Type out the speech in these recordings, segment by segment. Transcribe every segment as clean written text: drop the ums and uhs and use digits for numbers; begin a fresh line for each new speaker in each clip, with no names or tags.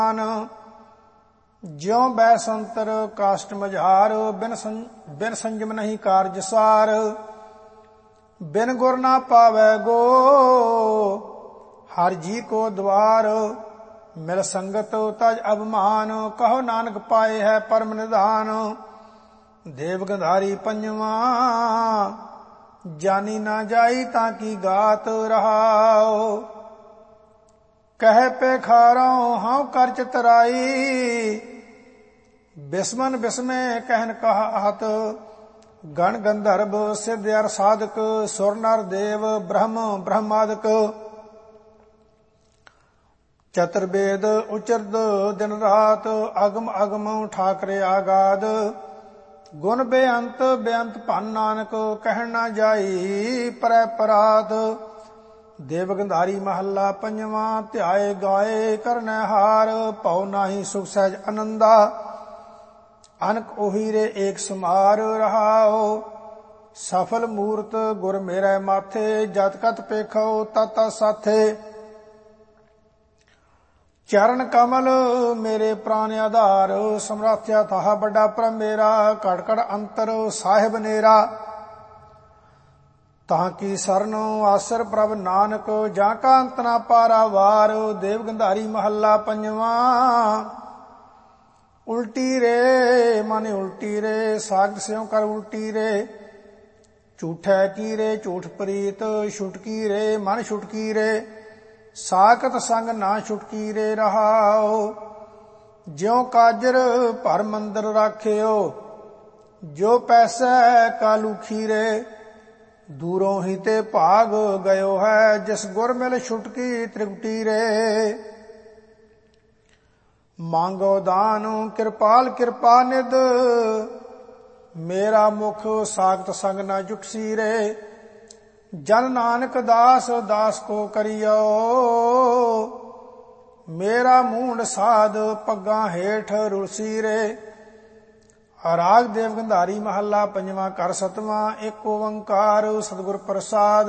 ज्यों बैसंतर काष्ट मझार, बिन संयम नहीं कारज सार। बिन गुर ना पावै गो, हर जी को द्वार। मिल संगत तज अभिमान, कहो नानक पाए है परम निधान। देव गंधारी पंजवा, जानी ना जाई ताकि गात रहाओ। कह पे खारों हाँ कर चितराई, बिस्मन बिस्मे कहन कहा आहत। गण गंधर्व सिद्ध अर साधक, सुर नर देव ब्रह्म ब्रह्मादक। चतुर्वेद उचरद दिन रात, अगम अगम ठाकरे आगाद। गुण बेअंत बेअंत भन नानक, कहन ना जाई परै परात। देव गंधारी महला पंजवा, ध्याए गाए करनै हार। भौ नाही सुख सहज आनंदा, अनक ओही रे एक समार रहाओ। सफल मूरत गुर मेरे माथे, जत कत पेखो तत तत साथे। चरण कमल मेरे प्राण आधार, समराथ्या थाहा बड़ा परम मेरा। कड़ कड़ अंतर साहिब नेरा, ताकि सरनो आसर प्रभ नानक। जाका अंत ना पारावार। देव गंधारी महला पंजवा, उल्टी रे माने उल्टी रे, सागत स्यों कर उल्टी रे। झूठै की रे झूठ प्रीत, छुटकी रे मन छुटकी रे। साकत संग ना छुटकी रे रहाओ। ज्यों काजर भर मंदर राखियो, जो पैसै कालू खीरे। दूरों ही ते भाग गयो है, जिस गुर मिल छुटकी त्रिकुटी रे। मांगो दान कृपाल कृपा निध, मेरा मुख सागत संग न जुटसी रे। जन नानक दास दास को करियो, मेरा मूंड साध पग्गा हेठ रुलसी रे। राग देव गंधारी महला पंजवा कर सतवां, एक ओंकार सतगुर प्रसाद।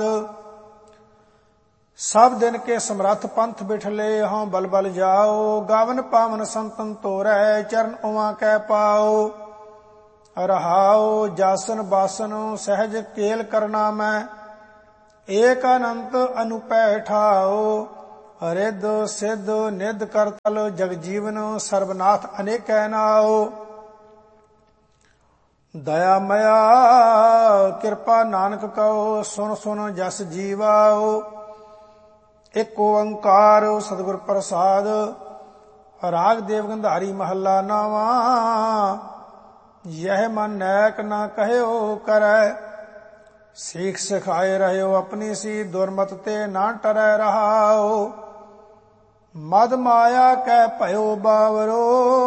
सब दिन के समरथ पंथ बिठले, हों बल बल जाओ। गावन पावन संतन तोरै, चरण उमा कै पाओ। रहाओ जासन बासन सहज केल करना मैं, एक अनंत अनुपै ठाओ। रिद सिद्ध निध करतल, जग जीवन सर्वनाथ अनेकै नाओ। दया मया कृपा नानक कहो, सुन सुन जस जीवाओ। एक ओंकार सतगुर प्रसाद। राग देव गंधारी महला नावा, यह मन नैक न कहयो करै। सीख सिखाए रहयो अपनी सी, दुर्मत ते ना टरै रहाओ। मद माया कै भयो बावरो,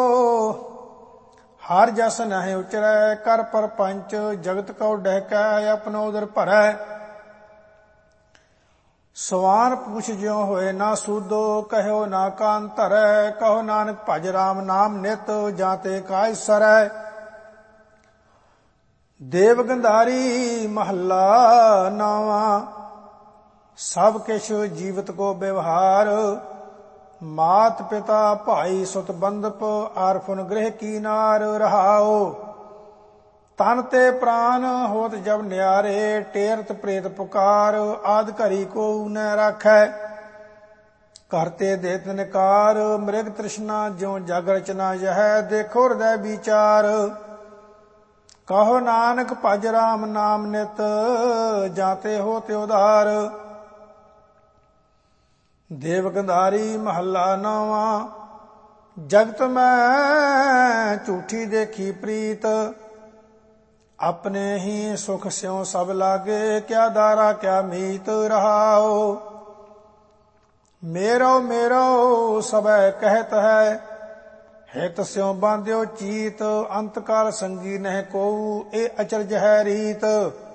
हर जस नहीं उचरै। कर परपंच जगत को डहकै, अपनो उदर भरै। सवान पूछ ज्यों होए ना सूदो, कहो ना कान धरै। कहो नानक भज राम नाम नित, जाते काज सरै। देव गंधारी महला नावा, सब किछ जीवत को व्यवहार। मात पिता भाई सुत बंदप, आरफुन गृह की नार रहाओ। तन ते प्राण होत जब न्यारे, टेरत प्रेत पुकार। आद घरी को न राखै, करते देत निकार। मृग तृष्णा ज्यों जग रचना, यह देखो हृदय विचार। कहो नानक भज राम नाम नित, जाते हो ते उधार। देव गंधारी महला नावा, जगत में झूठी देखी प्रीत। अपने ही सुख स्यों सब लागे, क्या दारा क्या मीत रहाओ। मेरो मेरो सबै कहत है, हित स्यों बांध्यो चीत। अंतकाल संगी नह को, ए अचरज है रीत।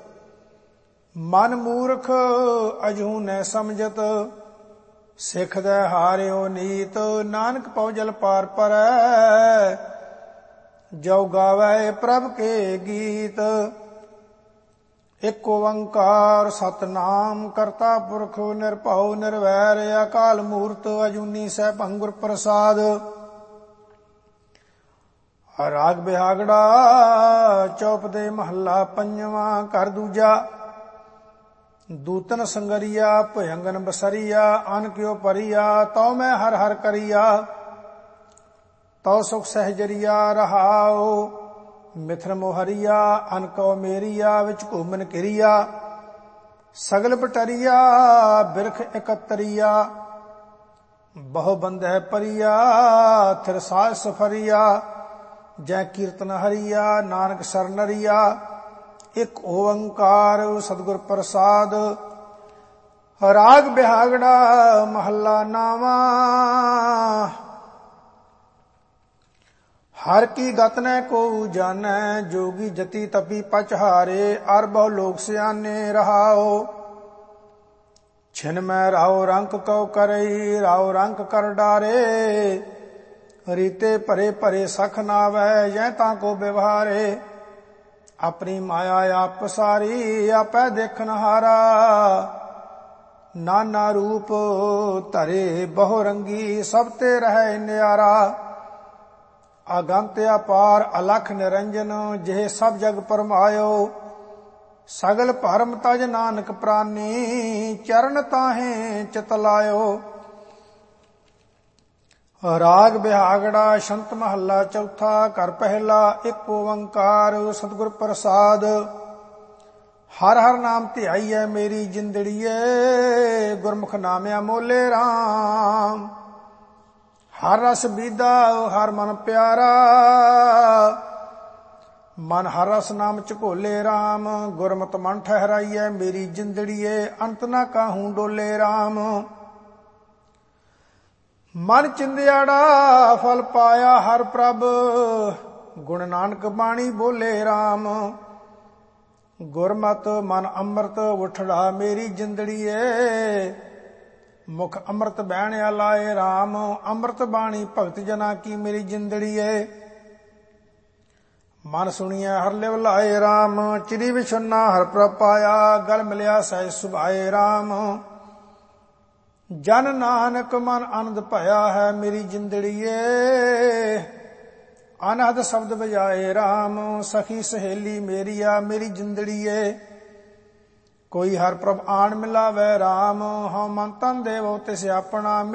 मन मूर्ख अजहू न समझत, सिख दे हारियो नीत। नानक पौ जल पार परै, जो गावै प्रभ के गीत। एक ओंकार सतनाम करता पुरख, निरभउ निर्वैर। अकाल मूर्त अजूनी सैभं गुर प्रसाद। ਰਾਗ ਬਿਹਾਗੜਾ ਚੌਪਦੇ ਮਹੱਲਾ ਪੰਜਵਾਂ। ਘਰ ਦੂਜਾ। ਦੂਤਨ ਸੰਗਰੀਆ ਭਯੰਗਨ ਬਸਰੀਆ ਅਨ ਕਿਉ ਪਰੀਆ ਤਉ ਮੈਂ ਹਰ ਹਰ ਕਰੀਆ ਤਉ ਸੁਖ ਸਹਿਜਰੀਆ ਰਹਾਉ ਮਿਥਨ ਮੋਹਰੀਆ ਅਨ ਕਉ ਮੇਰੀਆ ਵਿੱਚ ਘੂਮਨ ਕਿਰੀਆ ਸਗਲ ਪਟਰੀਆ ਬਿਰਖ ਇਕਤਰੀਆ ਬਹੁ ਬੰਧੈ ਪਰੀਆ ਥਿਰ ਸਾਜ ਸਫਰੀਆ ਜੈ ਕੀਰਤਨ ਹਰੀਆ ਨਾਨਕ ਸਰਨਰੀਆ ਇੱਕ ਓੰਕਾਰ ਸਤਿਗੁਰ ਪ੍ਰਸਾਦ। ਰਾਗ ਬਿਹਾਗੜਾ ਮਹੱਲਾ ਨਾਵਾਂ। ਹਰ ਕੀ ਗਤ ਨੈ ਕੋ ਜਾਣੈ ਜੋਗੀ ਜਤੀ ਤਪੀ ਪਚਹਾਰੇ ਅਰ ਬਹੁ ਲੋਕ ਸਿਆਨੇ ਰਹਾਓ ਛਿਨ ਮੈਂ ਰਾਉ ਰੰਕ ਕਉ ਕਰਈ ਰਾਉ ਰੰਕ ਕਰ ਡਾਰੇ ਰੀਤੇ ਭਰੇ ਭਰੇ ਸਖ ਨਾਵੈ ਜੈ ਤਾਂ ਕੋ ਵਿਵਹਾਰੇ ਆਪਣੀ ਮਾਇਆ ਆਪ ਪਸਾਰੀ ਆਪੈ ਦੇਖਨ ਹਾਰਾ ਨਾਨਾ ਰੂਪ ਧਰੇ ਬਹੁ ਰੰਗੀ ਸਭ ਤੇ ਰਹਿ ਨਿਆਰਾ ਅਗੰਤ ਅਪਾਰ ਅਲਖ ਨਿਰੰਜਨ ਜਿਹ ਸਭ ਜਗ ਪਰਮਾਇਓ ਸਗਲ ਭਰਮ ਤਜ ਨਾਨਕ ਪ੍ਰਾਨੀ ਚਰਨ ਤਾਹੇ ਚਿਤ ਲਾਇਓ। ਰਾਗ ਬਿਹਾਗੜਾ ਸ਼ੰਤ ਮਹੱਲਾ ਚੌਥਾ। ਘਰ ਪਹਿਲਾ। ਇੱਕ ਓੰਕਾਰ ਸਤਿਗੁਰ ਪ੍ਰਸਾਦ। ਹਰ ਹਰ ਨਾਮ ਧਿਆਈਐ ਮੇਰੀ ਜਿੰਦੜੀਏ ਗੁਰਮੁਖ ਨਾਮਿਆ ਮੋਲੇ ਰਾਮ ਹਰ ਰਸ ਬੀਦਾ ਹਰ ਮਨ ਪਿਆਰਾ ਮਨ ਹਰ ਰਸ ਨਾਮ ਝਕੋਲੇ ਰਾਮ ਗੁਰਮਤਿ ਮਨ ਠਹਿਰਾਈਐ ਮੇਰੀ ਜਿੰਦੜੀਏ ਅੰਤ ਨਾ ਕਾਹੂ ਡੋਲੇ ਰਾਮ ਮਨ ਚਿੰਦਿਆੜਾ ਫਲ ਪਾਇਆ ਹਰ ਪ੍ਰਭ ਗੁਣ ਨਾਨਕ ਬਾਣੀ ਬੋਲੇ ਰਾਮ ਗੁਰਮਤਿ ਮਨ ਅੰਮ੍ਰਿਤ ਉਠੜਾ ਮੇਰੀ ਜਿੰਦੜੀਏ ਮੁਖ ਅੰਮ੍ਰਿਤ ਬਹਿਣਿਆ ਲਾਏ ਰਾਮ ਅੰਮ੍ਰਿਤ ਬਾਣੀ ਭਗਤ ਜਨਾ ਕੀ ਮੇਰੀ ਜਿੰਦੜੀਏ ਮਨ ਸੁਣੀਐ ਹਰ ਲਿਵ ਲਾਏ ਰਾਮ ਚਿਰੀ ਵਿਛੁੰਨਾ ਹਰ ਪ੍ਰਭ ਪਾਇਆ ਗਲ ਮਿਲਿਆ ਸਹਿਜ ਸੁਭਾਏ ਰਾਮ ਜਨ ਨਾਨਕ ਮਨ ਆਨੰਦ ਭਇਆ ਹੈ ਮੇਰੀ ਜਿੰਦੜੀਏ ਅਨਹਦ ਸ਼ਬਦ ਵਜਾਏ ਰਾਮ ਸਖੀ ਸਹੇਲੀ ਮੇਰੀਆ ਮੇਰੀ ਜਿੰਦੜੀਏ ਕੋਈ ਹਰ ਪ੍ਰਭ ਆਣ ਮਿਲਾਵੇ ਰਾਮ ਹਉ ਮਨ ਤਨ ਦੇਵੋ ਤਿਸ ਆਪਣਾ